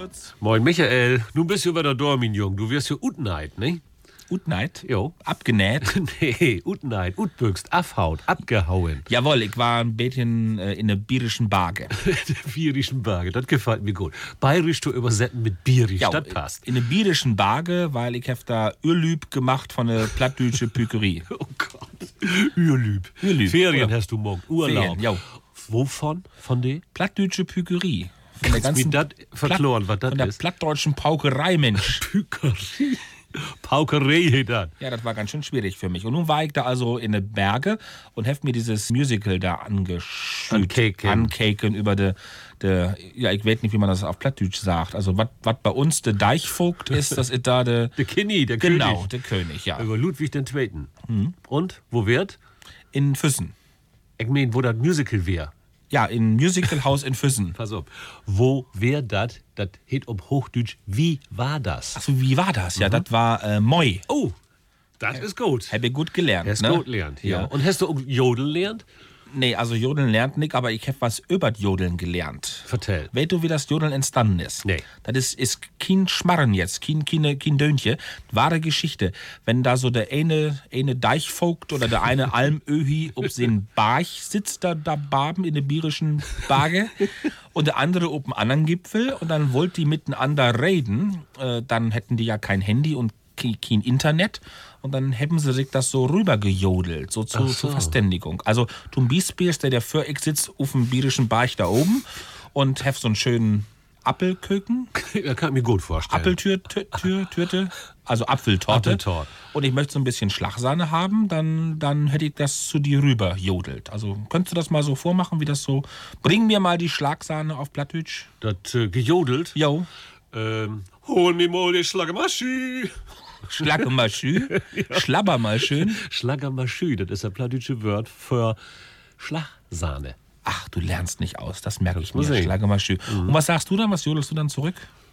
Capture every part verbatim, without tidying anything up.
Fritz. Moin Michael, nun bist du wieder da, mein Jung. Du wirst ja Utneid, ne? Utneid? Jo. Abgenäht? Nee, Utneid, Utbüchst, abhaut, abgehauen. Jawohl, ich war ein bisschen äh, in der bayerischen Barge. Der bayerischen Barge, das gefällt mir gut. Bayerisch zu übersetzen mit bierisch, Ja, das passt. in der bayerischen Barge, weil ich hab da Urlüb gemacht von der plattdeutsche Pükerie. Oh Gott, Urlüb. Urlüb, Ferien oder? hast du morgen, Urlaub. Ferien, ja. Wovon? Von der? Plattdeutsche Pükerie. Von der Kannst ganzen mir das verkloren, was das von der ist? plattdeutschen Paukerei, Mensch. Pükerie. Paukerei hier dann. Ja, das war ganz schön schwierig für mich. Und nun war ich da also in den Berge und hab mir dieses Musical da angeschüttet. Ancaken. Ancaken über de, de, ja, ich weiß nicht, wie man das auf Plattdeutsch sagt. Also, was bei uns der Deichvogt ist, das ist da der. Der Kinni, der Genau, König. der König, ja. Über Ludwig den Zweiten. Und, wo wird? In Füssen. Ich mein, wo das Musical wär. Ja, in Musicalhaus in Füssen. Pass auf. Wo wär das? Das heet um Hochdeutsch. Wie war das? Achso, wie war das? Ja, das war äh, Moi. Oh, das ist gut. Hab ich gut gelernt. Hast ne? gut lernt, ja. Ja. Und hast du auch Jodeln lernt? Nee, also Jodeln lernt nicht, aber ich hab was über Jodeln gelernt. Vertell. Weißt du, wie das Jodeln entstanden ist? Nee. Das ist, ist kein Schmarren jetzt, kein, kein, kein Dönche. Wahre Geschichte. Wenn da so der eine, eine Deichvogt oder der eine Almöhi ob den Barch sitzt, da, da Baben in der bayerischen Barge und der andere ob dem anderen Gipfel und dann wollt die miteinander reden, äh, dann hätten die ja kein Handy und ke- kein Internet. Und dann hätten sie sich das so rübergejodelt, so, zu, Ach so. zur Verständigung. Also, du bist der, der für ich sitzt auf dem bayerischen Barch da oben und hef so einen schönen Appelköken, Das kann ich mir gut vorstellen. Appeltür, Tür, Tür, Türte, also Apfeltorte. Apfeltorte. Und ich möchte so ein bisschen Schlagsahne haben, dann, dann hätte ich das zu dir rüber jodelt. Also, könntest du das mal so vormachen, wie das so. Bring mir mal die Schlagsahne auf Plattdeutsch. Das äh, gejodelt. Jo. Ähm, hol mir mal die Schlagemaschi. Schlacke mal schön, schlabber mal schön. Schlagermaschü, das ist ein plattdeutsche Wort für Schlagsahne. Ach, du lernst nicht aus, das merke ich muss mir. ich. Schlage mal schön. Und was sagst du dann? Was jodelst du dann zurück?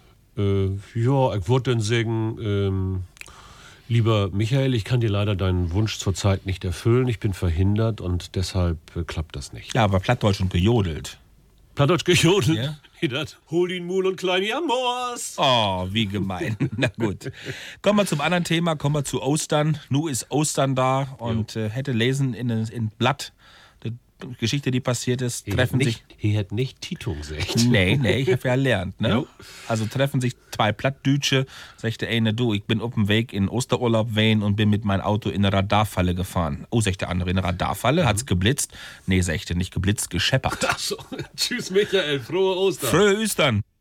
Äh, ja, ich würde dann sagen, ähm, lieber Michael, ich kann dir leider deinen Wunsch zurzeit nicht erfüllen. Ich bin verhindert und deshalb äh, klappt das nicht. Ja, aber Plattdeutsch und gejodelt. Plattdeutsch gejodelt. Ja? Wie das? Hol den Mul und kleine Amors. Oh, wie gemein. Na gut. Kommen wir zum anderen Thema, kommen wir zu Ostern. Nu ist Ostern da und äh, hätte lesen in in Blatt, die Geschichte, die passiert ist, Hier treffen hat sich. nicht, hier hat nicht Tito gesagt. Nee, nee, ich habe ja gelernt, ne? Jo. Also treffen sich zwei Plattdütsche, sagt der eine, du, ich bin auf dem Weg in Osterurlaub wehen und bin mit meinem Auto in eine Radarfalle gefahren. Oh, sagt der andere, in eine Radarfalle, hat's geblitzt? Nee, sagt er, nicht geblitzt, gescheppert. Ach so. Tschüss Michael, frohe Ostern. Fröhe Ostern.